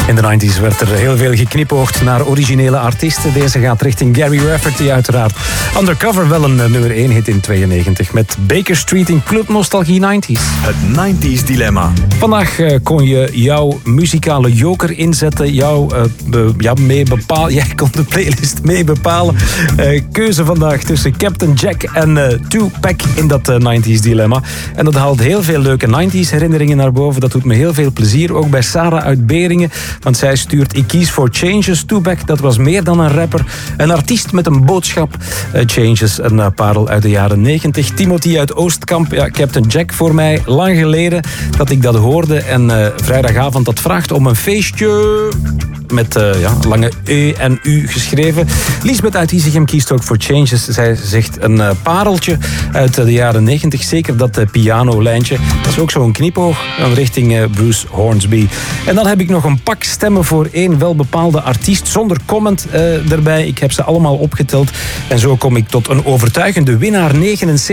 In de 90s werd er heel veel geknipoogd naar originele artiesten. Deze gaat richting Gary Rafferty uiteraard. Undercover wel een nummer 1 hit in 92 met Baker Street in Club Nostalgie 90s. Het 90s dilemma. Vandaag kon je jouw muzikale joker inzetten. Mee bepalen. Jij kon de playlist mee bepalen. Keuze vandaag tussen Captain Jack en Tupac in dat 90s dilemma. En dat haalt heel veel leuke 90s herinneringen naar boven. Dat doet me heel veel plezier. Ook bij Sarah uit Beringen. Want zij stuurt Ik kies voor Changes. Tupac, dat was meer dan een rapper. Een artiest met een boodschap. Changes, een parel uit de jaren 90. Timothy uit Oostkamp. Ja, Captain Jack voor mij. Lang geleden dat ik dat hoorde. En vrijdagavond dat vraagt om een feestje. Met lange E en U geschreven. Lisbeth uit Isegem kiest ook voor Changes. Zij zegt een pareltje uit de jaren 90. Zeker dat pianolijntje. Dat is ook zo'n knipoog richting Bruce Hornsby. En dan heb ik nog een pak stemmen voor één welbepaalde artiest. Zonder comment erbij. Ik heb ze allemaal opgeteld. En zo kom ik tot een overtuigende winnaar. 79,3%.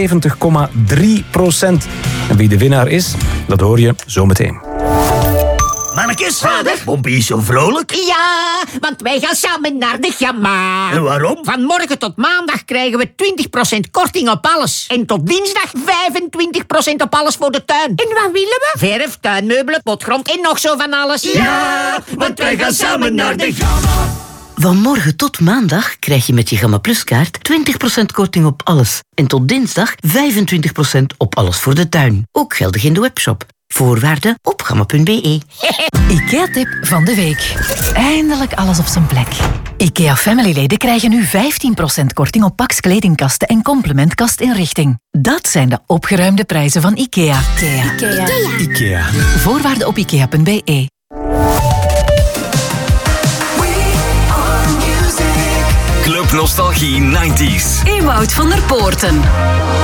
En wie de winnaar is, dat hoor je zo meteen. Mannekes, vader, Pompie is zo vrolijk. Ja, want wij gaan samen naar de Gamma. En waarom? Van morgen tot maandag krijgen we 20% korting op alles. En tot dinsdag 25% op alles voor de tuin. En wat willen we? Verf, tuinmeubelen, potgrond en nog zo van alles. Ja, want wij gaan samen naar de Gamma. Van morgen tot maandag krijg je met je Gamma Plus kaart 20% korting op alles. En tot dinsdag 25% op alles voor de tuin. Ook geldig in de webshop. Voorwaarden op gamma.be. IKEA-tip van de week. Eindelijk alles op zijn plek. IKEA Family-leden krijgen nu 15% korting op Pax kledingkasten en complementkastinrichting. Dat zijn de opgeruimde prijzen van IKEA. IKEA. Voorwaarden op ikea.be. Club Nostalgie 90s. Ewout van der Poorten.